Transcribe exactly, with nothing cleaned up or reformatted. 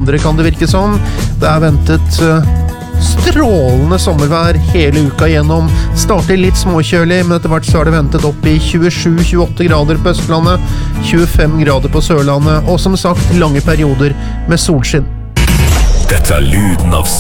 andre, kan det virke som. Det er ventet uh, strålende sommervær hele uka igjennom. Starter litt småkjølig, men etter hvert så er det ventet opp i tjuesju til tjueåtte grader på Østlandet, tjuefem grader på Sørlandet, og som sagt lange perioder med solskinn. Dette er lyden av